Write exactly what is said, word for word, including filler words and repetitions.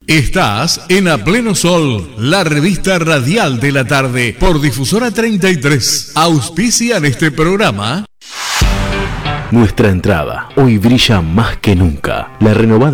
Estás en A Pleno Sol, la revista radial de la tarde, por Difusora treinta y tres. Auspician este programa. Nuestra entrada hoy brilla más que nunca. La renovada